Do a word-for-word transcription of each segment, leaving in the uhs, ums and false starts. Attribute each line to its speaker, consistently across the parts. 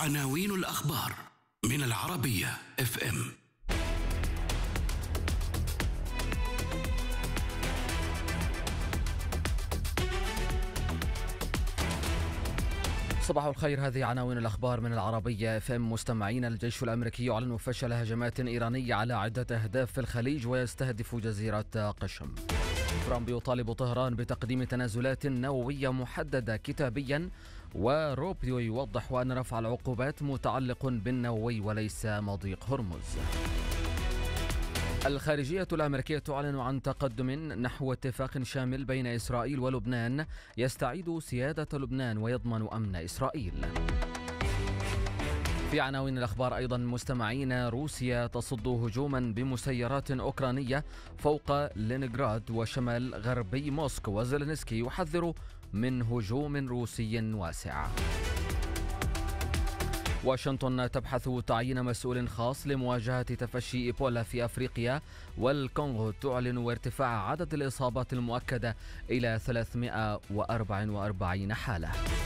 Speaker 1: عناوين الأخبار من العربية اف ام.
Speaker 2: صباح الخير، هذه عناوين الأخبار من العربية اف ام. مستمعين، الجيش الأمريكي يعلن فشل هجمات إيرانية على عدة أهداف في الخليج ويستهدف جزيرة قشم. ترامب يطالب طهران بتقديم تنازلات نووية محددة كتابيا، وروبيو يوضح أن رفع العقوبات متعلق بالنووي وليس مضيق هرمز. الخارجية الأمريكية تعلن عن تقدم نحو اتفاق شامل بين إسرائيل ولبنان يستعيد سيادة لبنان ويضمن أمن إسرائيل. في عناوين الأخبار أيضا مستمعين، روسيا تصد هجوما بمسيرات أوكرانية فوق لينغراد وشمال غربي موسكو، وزيلينسكي يحذر من هجوم روسي واسع. واشنطن تبحث تعيين مسؤول خاص لمواجهة تفشي إيبولا في أفريقيا، والكونغو تعلن ارتفاع عدد الإصابات المؤكدة إلى ثلاثمائة وأربعة وأربعين حالة.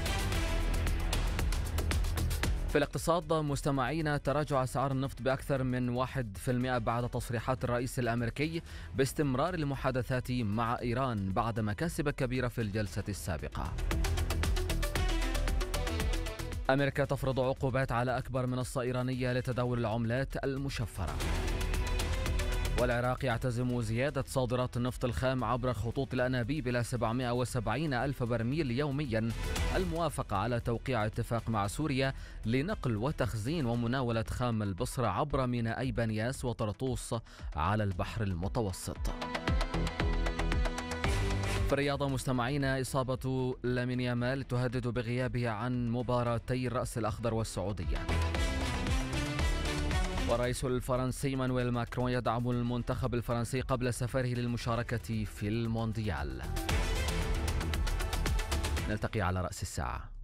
Speaker 2: في الاقتصاد مستمعين، تراجع أسعار النفط بأكثر من واحد بالمئة بعد تصريحات الرئيس الأمريكي باستمرار المحادثات مع إيران بعد مكاسب كبيرة في الجلسة السابقة. أمريكا تفرض عقوبات على أكبر منصة إيرانية لتداول العملات المشفرة. والعراق يعتزم زيادة صادرات النفط الخام عبر خطوط الأنابيب إلى سبعمائة وسبعين ألف برميل يوميا، الموافقة على توقيع اتفاق مع سوريا لنقل وتخزين ومناولة خام البصرة عبر مينائي بنياس وطرطوس على البحر المتوسط. في الرياضة مستمعين، إصابة لامين يامال تهدد بغيابه عن مباراتي الرأس الأخضر والسعودية. والرئيس الفرنسي مانويل ماكرون يدعم المنتخب الفرنسي قبل سفره للمشاركة في المونديال. نلتقي على رأس الساعة.